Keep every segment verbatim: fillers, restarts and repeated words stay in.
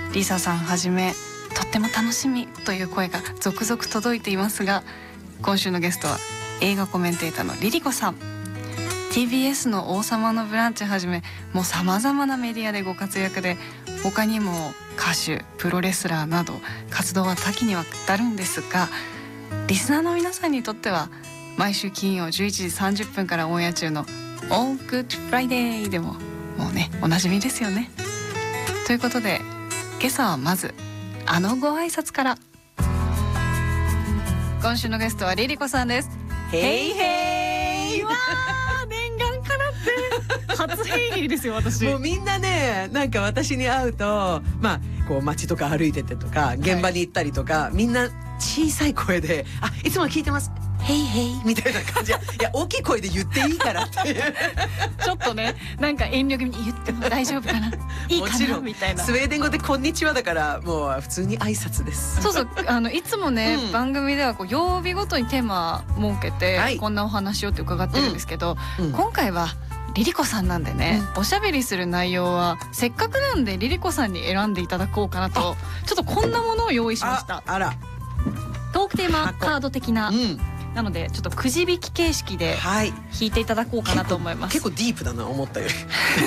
リサさんはじめとっても楽しみという声が続々届いていますが、今週のゲストは映画コメンテーターのリリコさん。 ティービーエス の王様のブランチはじめもうさまざまなメディアでご活躍で、他にも歌手、プロレスラーなど活動は多岐にわたるんですが、リスナーの皆さんにとっては毎週金曜じゅういちじさんじゅっぷんからオンエア中の All Good Friday でももうねおなじみですよね。ということで今朝はまずあのご挨拶から。今週のゲストはリリコさんです。 ヘイヘイ。 わー念願かなって初ヘイヘイですよ私。 もうみんなね、なんか私に会うと、まあこう街とか歩いててとか現場に行ったりとか、はい、みんな小さい声で「あ、いつも聞いてますヘイヘイ」みたいな感じ。いや大きい声で言っていいからってちょっとね、なんか遠慮気味に言っても大丈夫かな、いいかなみたいな。 スウェーデン語でこんにちはだからもう普通に挨拶です。 そうそう、あのいつもね、 うん、 番組ではこう曜日ごとにテーマ設けて、はい、こんなお話をって伺ってるんですけど、うんうん、今回はリリコさんなんでね、うん、おしゃべりする内容はせっかくなんでリリコさんに選んでいただこうかなと、ちょっとこんなものを用意しました。 あ、あら、 トークテーマカード的な、うん、なのでちょっとくじ引き形式で引いていただこうかなと思います。 結構、結構ディープだな思ったより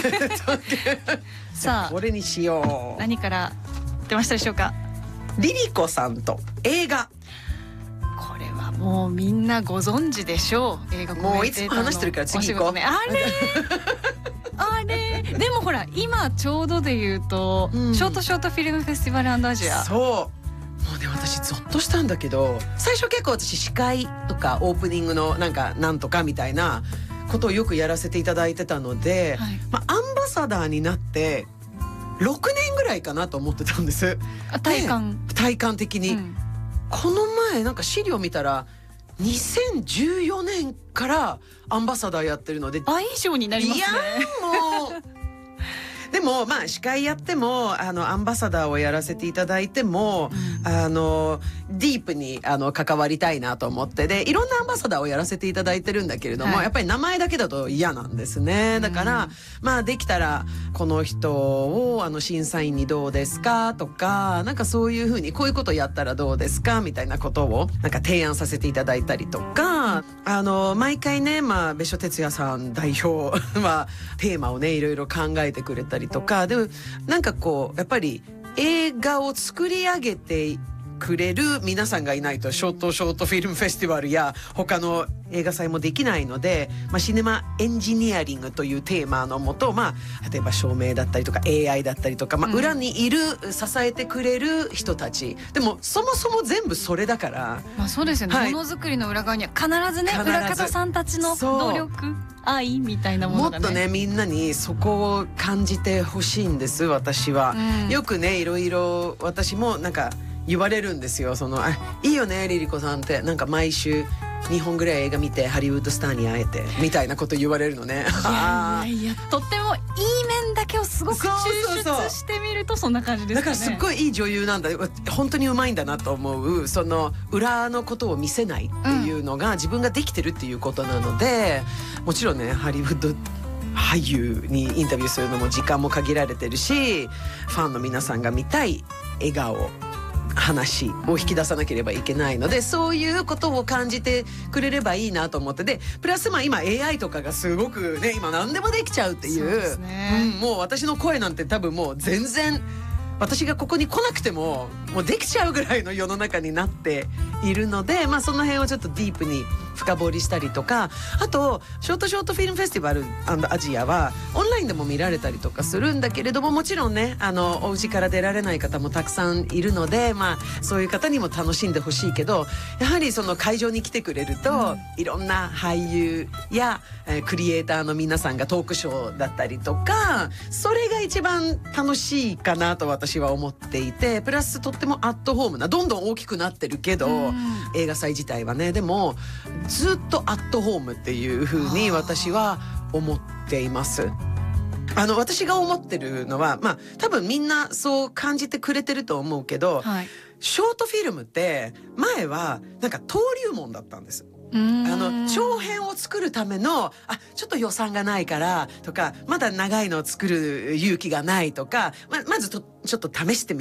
さあこれにしよう。 何から出ましたでしょうか。 リリコさんと映画。 これはもうみんなご存知でしょう。映画コメンテーターのもういつも話してるから次行こう、 ね、あれあれでもほら今ちょうどで言うと、うん、ショートショートフィルムフェスティバル&アジア。 そうもうね、私ゾッとしたんだけど、最初結構私司会とかオープニングのなんかなんとかみたいなことをよくやらせていただいてたので、はい、まあ、アンバサダーになってろくねんぐらいかなと思ってたんです。 体感体感的に、うん、この前なんか資料見たらにせんじゅうよねんからアンバサダーやってるので倍以上になりますね。 いやもうでもまあ司会やってもあのアンバサダーをやらせていただいても、うん、あのディープにあの関わりたいなと思って、でいろんなアンバサダーをやらせていただいてるんだけれども、はい、やっぱり名前だけだと嫌なんですね。だから、うん、まあできたらこの人をあの審査員にどうですかとか、なんかそういうふうにこういうことやったらどうですかみたいなことをなんか提案させていただいたりとか、うん、あの毎回ね、まあ別所哲也さん代表はテーマをねいろいろ考えてくれたりとかでも、なんかこうやっぱり映画を作り上げてくれる皆さんがいないとショートショートフィルムフェスティバルや他の映画祭もできないので、まあ、シネマエンジニアリングというテーマのもと、まあ、例えば照明だったりとか エーアイ だったりとか、まあ、裏にいる、うん、支えてくれる人たちでもそもそも全部それだから、 まあ、そうですよね、はい、ものづくりの裏側には必ずね必ず裏方さんたちの努力愛みたいなものがね、 もっとねみんなにそこを感じてほしいんです私は、うん、よくねいろいろ私もなんか言われるんですよ。そのあいいよねリリコさんってなんか毎週にほんぐらい映画見てハリウッドスターに会えてみたいなこと言われるのね。 いやいやとってもいい面だけをすごく抽出してみるとそんな感じですね。 だからすっごいいい女優なんだ、本当にうまいんだなと思う、その裏のことを見せないっていうのが自分ができてるっていうことなので、もちろんねハリウッド俳優にインタビューするのも時間も限られてるし、ファンの皆さんが見たい笑顔話を引き出さなければいけないので、そういうことを感じてくれればいいなと思って、でプラスまあ今 エーアイ とかがすごくね今何でもできちゃうっていう、そうですね、うん、もう私の声なんて多分もう全然私がここに来なくてももうできちゃうぐらいの世の中になっているので、まあ、その辺をちょっとディープに深掘りしたりとか、あとショートショートフィルムフェスティバル&アジアはオンラインでも見られたりとかするんだけれども、もちろんねあのお家から出られない方もたくさんいるので、まあ、そういう方にも楽しんでほしいけど、やはりその会場に来てくれると、うん、いろんな俳優や、えー、クリエイターの皆さんがトークショーだったりとか、それが一番楽しいかなと私は思っていて、プラスとってもアットホームな、どんどん大きくなってるけど、うん、映画祭自体はねでもずっとアットホームっていう風に私は思っています。あの私が思ってるのは、まあ多分みんなそう感じてくれてると思うけど、はい、ショートフィルムって前はなんか登竜門だったんです。あの長編を作るためのあちょっと予算がないからとか、まだ長いのを作る勇気がないとか、ま, まずとちょっと試してみ